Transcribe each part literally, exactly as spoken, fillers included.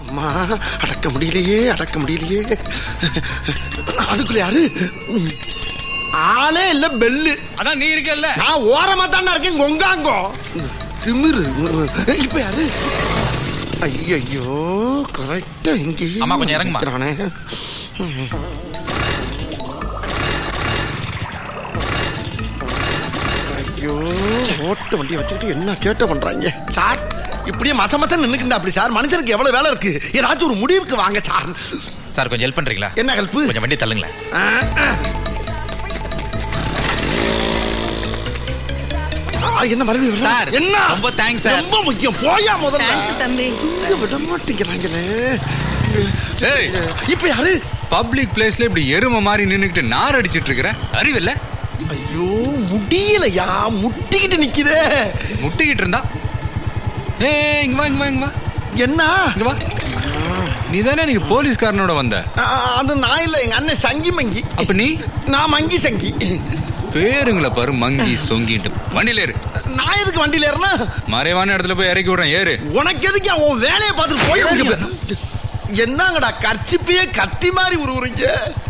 அம்மா அடக்க முடியலையே அடக்க முடியலையே. அதுக்குள்ள யாரு? ஆளே இல்ல, பெல்லு. அதான் நீ இருக்கல்ல. நான் ஓரமா தானே இருக்கேன். கொங்காங்கோ திமிரு. இப்ப யாரு? ஐயோ கரெக்டா இங்கே. அம்மா கொஞ்சம் இறங்குமா. ஐயோ ஓட்ட வண்டியை வச்சுக்கிட்டு என்ன சேட்டை பண்றாங்க சார். இப்படியே மச மசம் நின்னுக்குண்டா அப்படி சார். மனுஷனுக்கு எவ்வளவு வேலை இருக்கு. ஏதாச்சும் ஒரு முடிவுக்கு வாங்க சார். சார் கொஞ்சம் ஹெல்ப் பண்றீங்களா? என்ன ஹெல்ப்? கொஞ்சம் வண்டி தள்ளுங்களேன். என்ன மறுபடியும் சார்? என்ன ரொம்ப தேங்க்ஸ் சார். ரொம்ப முக்கியம். போயா முதல்ல. தம்பி விட மாட்டேங்கிறாங்களே. இப்ப யாரு? பப்ளிக் பிளேஸ்ல இப்படி எருமை மாதிரி நின்னுக்கிட்டு நார் அடிச்சிட்டு இருக்கிற அறிவில்ல? ஐயோ முடியலையா, முட்டிக்கிட்டு நிக்குதே. முட்டிக்கிட்டு இருந்தா ஏ இங்க வா இங்க வா இங்க வா. என்ன இங்க வா. நீ தானே நீங்க போலீஸ்காரனோட வந்த? அது நான் இல்ல, எங்க அண்ணன் சங்கி மங்கி. அப்ப நீ? நான் மங்கி சங்கி. பேருங்களை பாரு, மங்கி சொங்கிட்டு. வண்டியில ஏறு. நான் எதுக்கு வண்டியில ஏறனா? மறைவான இடத்துல போய் இறக்கி விடுறேன், ஏறு. உனக்கு எதுக்கு? உன் வேலையை பார்த்துட்டு போய். என்னங்கடா கர்ச்சிப்பையே கத்தி மாதிரி உருவுறீங்க.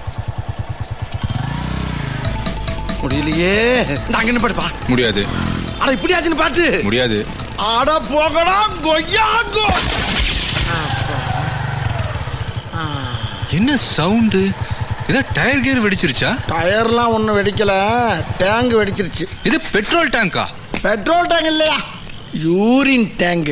முடியலையே. நாங்க என்ன பாட்டுப்பா? முடியாது. அட இப்படி ஆச்சுன்னு பாட்டு முடியாது. அட போகடா கொய்யாங்கோ. என்ன சவுண்டு? ஏதோ டயர் கியர் வெடிச்சிருச்சா? டயர்லாம் ஒன்றும் வெடிக்கல, டேங்க் வெடிச்சிருச்சு. இது பெட்ரோல் டேங்கா? பெட்ரோல் டேங்க் இல்லையா, யூரின் டேங்க்.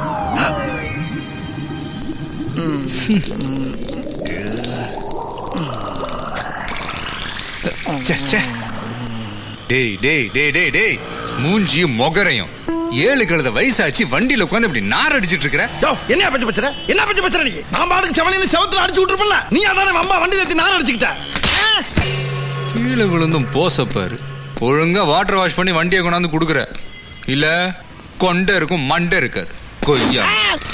டேய் டேய் டேய் டேய் டேய் மூஞ்சி மொகரையும் ஏழு கழுத வயசாச்சு வண்டியில உட்காந்து இப்படி நார் அடிச்சிட்டு இருக்கிற. என்ன பத்தி பேசுற? என்ன பத்தி பேசுற நீ? நான் பாட்டுக்கு செவனையில செவத்துல அடிச்சு விட்டுருப்பல. நீ அதானே அம்மா வண்டியில ஏத்தி நார் அடிச்சுக்கிட்ட. கீழே விழுந்தும் போசப்பாரு. ஒழுங்கா வாட்டர் வாஷ் பண்ணி வண்டியை கொண்டாந்து குடுக்குற. இல்ல கொண்டை இருக்கும் மண்டை இருக்காது. கொய்யா.